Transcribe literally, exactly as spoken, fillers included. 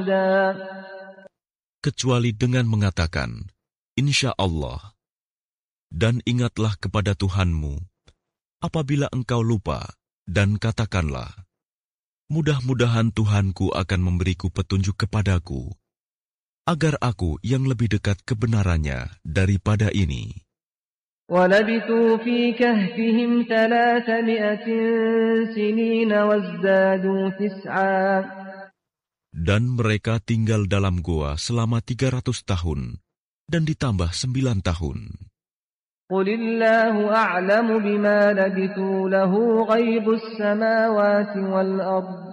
kecuali dengan mengatakan, Insya Allah. Dan ingatlah kepada Tuhanmu, apabila engkau lupa, dan katakanlah, mudah-mudahan Tuhanku akan memberiku petunjuk kepadaku, agar aku yang lebih dekat kebenarannya daripada ini. وَلَبِثُوا فِي كَهْفِهِمْ ثَلَاثَمِائَةٍ سِنِينَ وَازْدَادُوا تِسْعًا. Dan mereka tinggal dalam goa selama tiga ratus tahun, dan ditambah sembilan tahun. قُلِ اللَّهُ أَعْلَمُ بِمَا لَبِثُوا لَهُ غَيْبُ السَّمَاوَاتِ وَالْأَرْضِ